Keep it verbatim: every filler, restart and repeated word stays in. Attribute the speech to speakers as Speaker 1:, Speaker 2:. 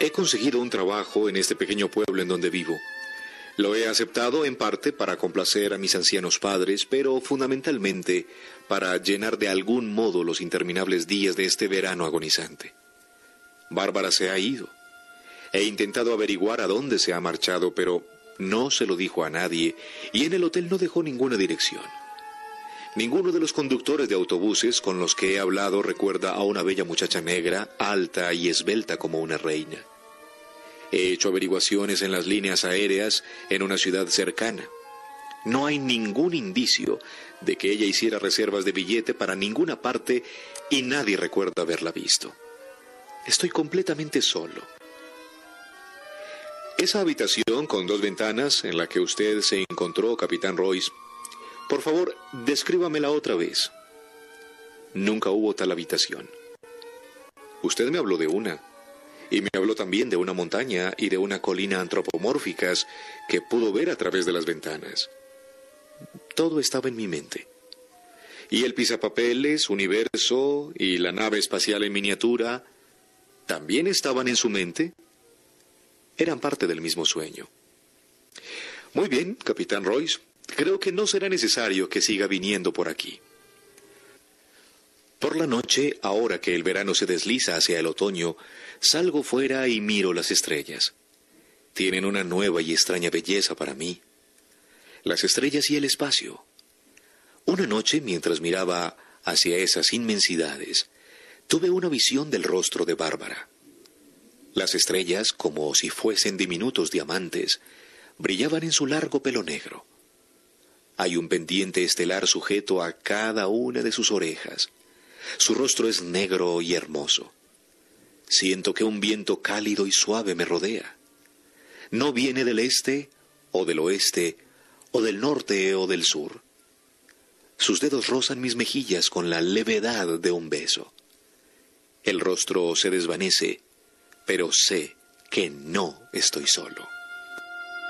Speaker 1: He conseguido un trabajo en este pequeño pueblo en donde vivo. Lo he aceptado en parte para complacer a mis ancianos padres, pero fundamentalmente para llenar de algún modo los interminables días de este verano agonizante. Bárbara se ha ido. He intentado averiguar a dónde se ha marchado, pero no se lo dijo a nadie, y en el hotel no dejó ninguna dirección. Ninguno de los conductores de autobuses con los que he hablado recuerda a una bella muchacha negra, alta y esbelta como una reina. He hecho averiguaciones en las líneas aéreas en una ciudad cercana. No hay ningún indicio de que ella hiciera reservas de billete para ninguna parte y nadie recuerda haberla visto. Estoy completamente solo. Esa habitación con dos ventanas en la que usted se encontró, capitán Royce, por favor, descríbamela otra vez. Nunca hubo tal habitación. Usted me habló de una, y me habló también de una montaña y de una colina antropomórficas que pudo ver a través de las ventanas. Todo estaba en mi mente. Y el pisapapeles, universo y la nave espacial en miniatura también estaban en su mente. Eran parte del mismo sueño. Muy bien, capitán Royce. Creo que no será necesario que siga viniendo por aquí. Por la noche, ahora que el verano se desliza hacia el otoño, salgo fuera y miro las estrellas. Tienen una nueva y extraña belleza para mí. Las estrellas y el espacio. Una noche, mientras miraba hacia esas inmensidades, tuve una visión del rostro de Bárbara. Las estrellas, como si fuesen diminutos diamantes, brillaban en su largo pelo negro. Hay un pendiente estelar sujeto a cada una de sus orejas. Su rostro es negro y hermoso. Siento que un viento cálido y suave me rodea. No viene del este, o del oeste, o del norte o del sur. Sus dedos rozan mis mejillas con la levedad de un beso. El rostro se desvanece, pero sé que no estoy solo.